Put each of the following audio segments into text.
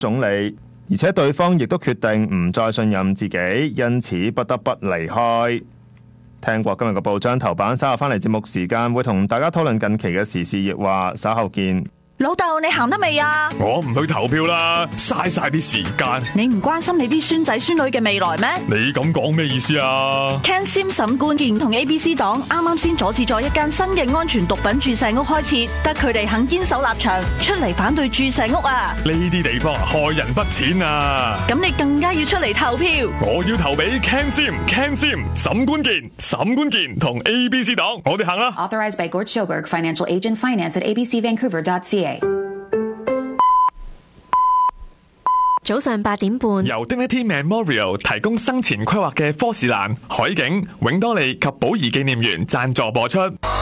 總理，而且對方亦都決定唔再信任自己，因此不得不離開。聽過今日嘅報章頭版，稍後翻嚟節目時間會同大家討論近期嘅時事熱話，稍後見。 老豆，你行得未啊？ 我唔去投票啦，嘥晒啲時間。 你唔關心你啲孫仔孫女嘅未來咩？ 你咁講咩意思啊 ？Ken Sim 沈冠健同 ABC 黨啱啱先阻止咗一間新嘅安全毒品注射屋開設，得佢哋肯堅守立場，出嚟反對注射屋啊！ 呢啲地方害人不淺啊！ 咁你更加要出嚟投票。 我要投俾 Ken Sim 沈冠健同 ABC 黨，我哋行啦。 Authorized by Gort Schoberg, Financial Agent, Finance at abcvancouver.ca。 早上8點半， 由 Dignity Memorial 提供生前規劃嘅科士蘭、海景、永多利及寶儀紀念園贊助播出。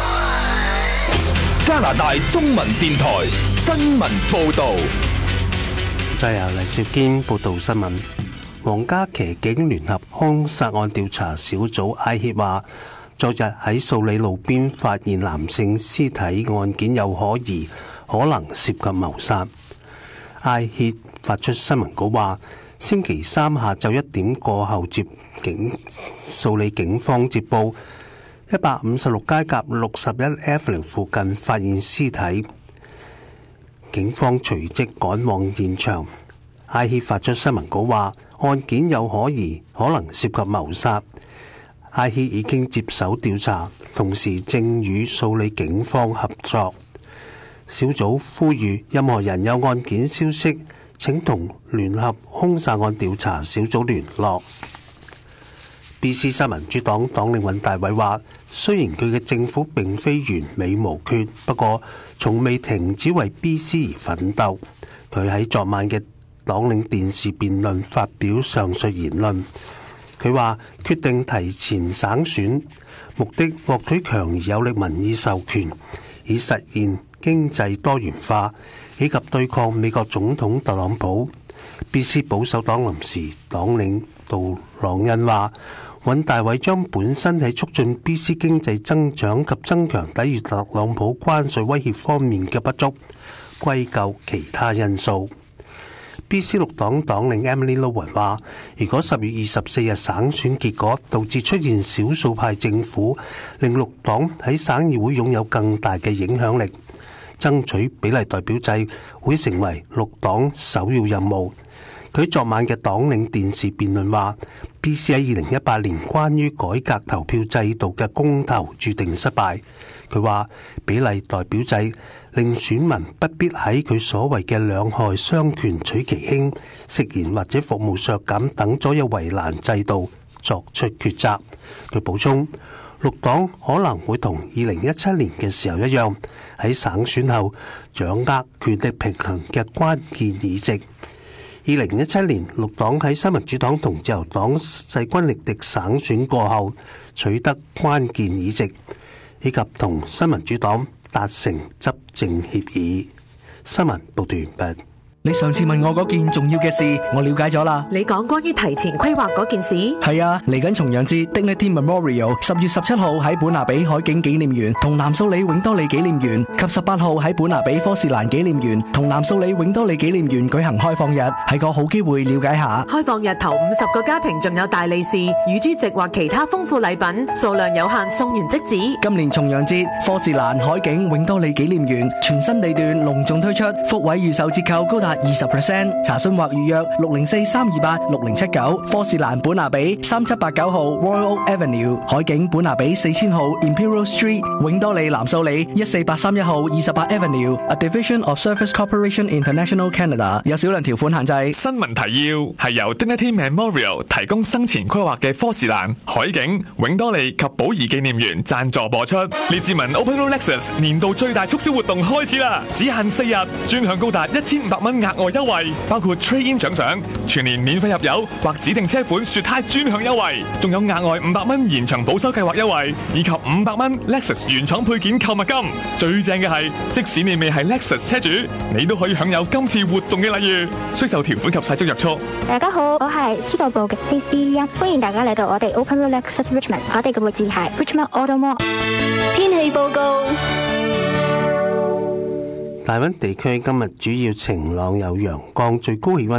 加拿大中文電台新聞報道， 就由黎兆堅報道新聞。皇家騎警聯合兇殺案調查小組 IHIP 話，昨日喺素里路邊發現男性屍體案件有可疑，可能涉及謀殺。IHIP 發出新聞稿話，星期三下晝1點過後素里警方接報156街甲61 Avenue 附近發現屍體，警方隨即趕往現場。IHIP 發出新聞稿話，案件有可疑，可能涉及謀殺。IHIP 已經接手調查，同時正與素里警方合作。小組呼籲任何人有案件消息，請同聯合兇殺案調查小組聯絡。BC 新民主黨黨領尹大偉話，雖然佢嘅政府並非完美無缺，不過從未停止為 BC 而奮鬥。佢喺昨晚嘅黨領電視辯論發表上述言論。佢話決定提前省選，目的獲取強而有力民意授權，以實現經濟多元化，以及對抗美國總統特朗普。BC 保守黨臨時黨領杜朗恩話，尹大偉將本身喺促進 BC 經濟增長及增強抵禦特朗普關稅威脅方面嘅不足，歸咎其他因素。BC 綠黨黨領 Emily Lowen 話，如果10月24日省選結果導致出現少數派政府，令綠黨喺省議會擁有更大嘅影響力，爭取比例代表制會成為綠黨首要任務。佢昨晚嘅黨領電視辯論話， BC 喺2018年關於改革投票制度嘅公投注定失敗。佢話比例代表制令選民不必喺佢所謂嘅兩害相權取其輕、食言或者服務削減等左右為難制度作出抉擇。佢補充，綠黨可能會同2017年嘅時候一樣，喺省選後掌握權力平衡嘅關鍵議席。2017年綠黨喺新民主黨同自由黨勢均力敵省選過後取得關鍵議席，以及同新民主黨達成執政協議。新聞報道完畢。 你上次問我嗰件重要嘅事，我了解咗啦。 你講關於提前規劃嗰件事？ 係啊，嚟緊重陽節 Dignity Memorial 10月17號喺本拿比海景紀念園同南素里永多利紀念園，及18號喺本拿比科士蘭紀念園同南素里永多利紀念園舉行開放日，係個好機會了解下。 開放日頭50個家庭仲有大利是、乳豬席或其他豐富禮品，數量有限，送完即止。 今年重陽節科士蘭海景永多利紀念園全新地段隆重推出，福位預售折扣高達20%，查詢或預約604-328-6079，科士蘭本拿比3789號 Royal Oak Avenue， 海景本拿比4000號 Imperial Street， 永多利南素里14831號28 Avenue，A Division of Service Corporation International Canada， 有少量條款限制。 新聞提要係由 Dignity Memorial 提供生前規劃嘅科士蘭、海景、永多利及寶儀紀念園贊助播出。列治文 Open Road Lexus 年度最大促銷活動開始啦，只限4日，專享高達1500蚊額外優惠，包括 Trade-in 獎賞、全年免費入油或指定車款雪胎專享優惠，仲有額外500蚊延長保修計劃優惠，以及500蚊 Lexus 原廠配件購物金。最正嘅係，即使你未係 Lexus 車主，你都可以享有今次活動嘅禮遇，需受條款及細則約束。 大家好，我係司徒部嘅 CC1，歡迎大家嚟到我哋 Open Road Lexus Richmond， 我哋嘅位置係 Richmond Auto Mall。 天氣報告。 大溫地區今日主要晴朗有陽光，最高氣溫